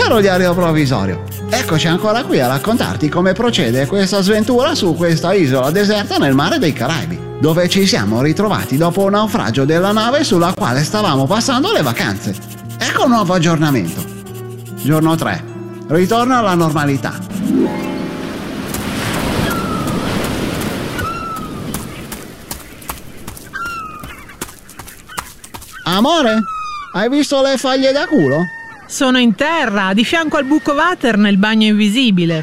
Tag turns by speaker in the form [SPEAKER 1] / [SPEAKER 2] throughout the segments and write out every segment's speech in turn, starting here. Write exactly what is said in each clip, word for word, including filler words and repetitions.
[SPEAKER 1] Caro diario provvisorio, eccoci ancora qui a raccontarti come procede questa sventura su questa isola deserta nel mare dei Caraibi, dove ci siamo ritrovati dopo un naufragio della nave sulla quale stavamo passando le vacanze. Ecco un nuovo aggiornamento. Giorno tre. Ritorno alla normalità. Amore, hai visto le faglie da culo?
[SPEAKER 2] Sono in terra, di fianco al buco water nel bagno invisibile.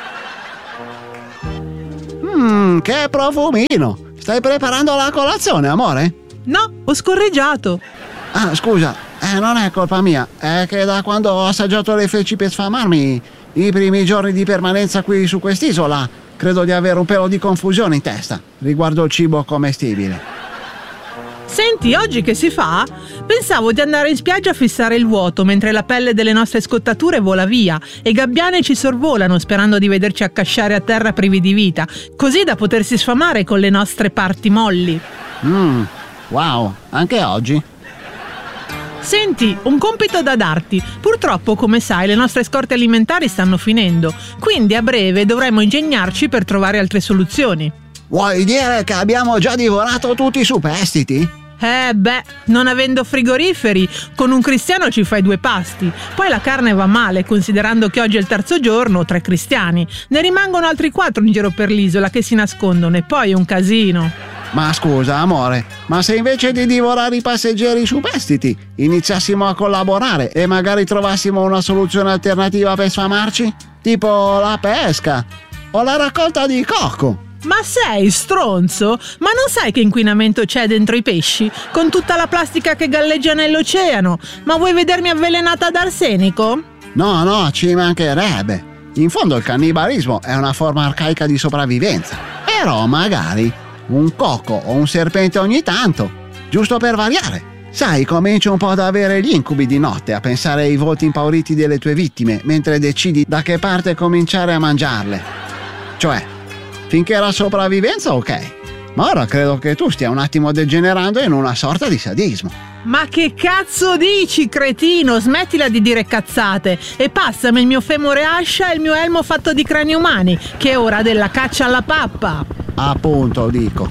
[SPEAKER 1] Mmm, che profumino! Stai preparando la colazione, amore?
[SPEAKER 2] No, ho scorreggiato.
[SPEAKER 1] Ah, scusa, eh, non è colpa mia. È che da quando ho assaggiato le feci per sfamarmi i primi giorni di permanenza qui su quest'isola, credo di avere un pelo di confusione in testa riguardo il cibo commestibile.
[SPEAKER 2] Senti, oggi che si fa? Pensavo di andare in spiaggia a fissare il vuoto mentre la pelle delle nostre scottature vola via e gabbiane ci sorvolano sperando di vederci accasciare a terra privi di vita, così da potersi sfamare con le nostre parti molli.
[SPEAKER 1] Mmm, wow, anche oggi?
[SPEAKER 2] Senti, un compito da darti. Purtroppo, come sai, le nostre scorte alimentari stanno finendo, quindi a breve dovremo ingegnarci per trovare altre soluzioni.
[SPEAKER 1] Vuoi dire che abbiamo già divorato tutti i superstiti?
[SPEAKER 2] Eh beh, non avendo frigoriferi, con un cristiano ci fai due pasti. Poi la carne va male, considerando che oggi è il terzo giorno, tre cristiani. Ne rimangono altri quattro in giro per l'isola che si nascondono e poi è un casino.
[SPEAKER 1] Ma scusa, amore, ma se invece di divorare i passeggeri superstiti iniziassimo a collaborare e magari trovassimo una soluzione alternativa per sfamarci? Tipo la pesca o la raccolta di cocco?
[SPEAKER 2] Ma sei stronzo? Ma non sai che inquinamento c'è dentro i pesci? Con tutta la plastica che galleggia nell'oceano? Ma vuoi vedermi avvelenata ad arsenico?
[SPEAKER 1] No, no, ci mancherebbe. In fondo il cannibalismo è una forma arcaica di sopravvivenza. Però magari un cocco o un serpente ogni tanto, giusto per variare. Sai, comincio un po' ad avere gli incubi di notte a pensare ai volti impauriti delle tue vittime mentre decidi da che parte cominciare a mangiarle. Cioè, finché era sopravvivenza, ok. Ma ora credo che tu stia un attimo degenerando in una sorta di sadismo.
[SPEAKER 2] Ma che cazzo dici, cretino? Smettila di dire cazzate e passami il mio femore ascia e il mio elmo fatto di crani umani, che è ora della caccia alla pappa.
[SPEAKER 1] Appunto, dico.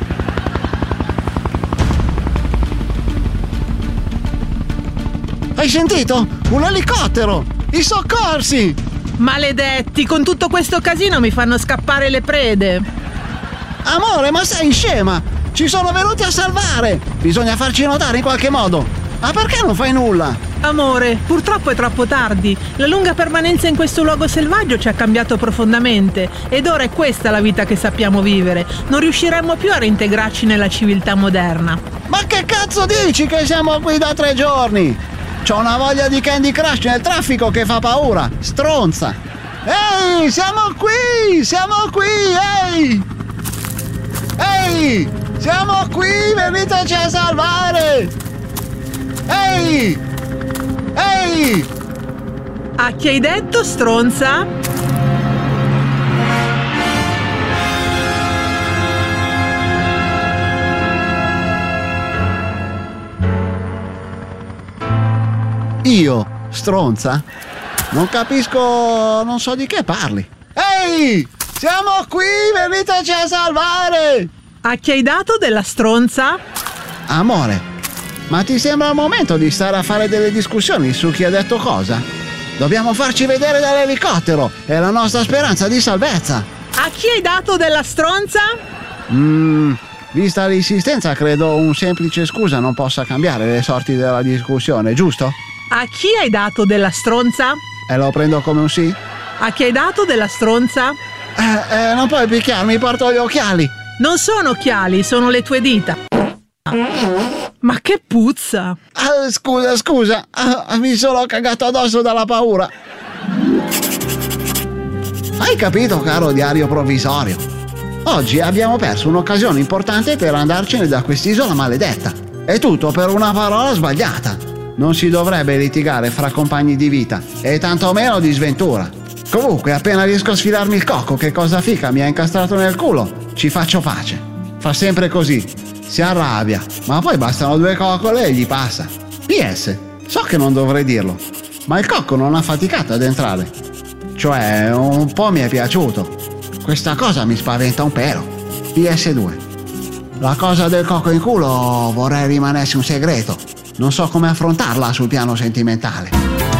[SPEAKER 1] Hai sentito? Un elicottero! I soccorsi!
[SPEAKER 2] Maledetti, con tutto questo casino mi fanno scappare le prede.
[SPEAKER 1] Amore, ma sei scema! Ci sono venuti a salvare! Bisogna farci notare in qualche modo. Ma perché non fai nulla?
[SPEAKER 2] Amore, purtroppo è troppo tardi. La lunga permanenza in questo luogo selvaggio ci ha cambiato profondamente ed ora è questa la vita che sappiamo vivere. Non riusciremmo più a reintegrarci nella civiltà moderna.
[SPEAKER 1] Ma che cazzo dici che siamo qui da tre giorni? C'ho una voglia di Candy Crush nel traffico che fa paura, stronza! Ehi, siamo qui! Siamo qui, ehi! Ehi! Siamo qui, veniteci a salvare! Ehi! Ehi!
[SPEAKER 2] A chi hai detto, stronza?
[SPEAKER 1] Io, stronza? Non capisco, non so di che parli. Ehi! Siamo qui, veniteci a salvare!
[SPEAKER 2] A chi hai dato della stronza?
[SPEAKER 1] Amore, ma ti sembra il momento di stare a fare delle discussioni su chi ha detto cosa? Dobbiamo farci vedere dall'elicottero, è la nostra speranza di salvezza.
[SPEAKER 2] A chi hai dato della stronza?
[SPEAKER 1] Mmm, vista l'insistenza credo un semplice scusa non possa cambiare le sorti della discussione, giusto?
[SPEAKER 2] A chi hai dato della stronza?
[SPEAKER 1] E lo prendo come un sì?
[SPEAKER 2] A chi hai dato della stronza?
[SPEAKER 1] Eh, eh, non puoi picchiarmi, porto gli occhiali.
[SPEAKER 2] Non sono occhiali, sono le tue dita. Ma che puzza!
[SPEAKER 1] Ah, scusa, scusa, ah, mi sono cagato addosso dalla paura. Hai capito, caro diario provvisorio? Oggi abbiamo perso un'occasione importante per andarcene da quest'isola maledetta. È tutto per una parola sbagliata. Non si dovrebbe litigare fra compagni di vita e tantomeno di sventura. Comunque, appena riesco a sfilarmi il cocco che cosa fica mi ha incastrato nel culo, ci faccio pace. Fa sempre così, si arrabbia, ma poi bastano due coccole e gli passa. P S, so che non dovrei dirlo, ma il cocco non ha faticato ad entrare. Cioè, un po' mi è piaciuto. Questa cosa mi spaventa un pelo. P S due. La cosa del cocco in culo vorrei rimanesse un segreto. Non so come affrontarla sul piano sentimentale.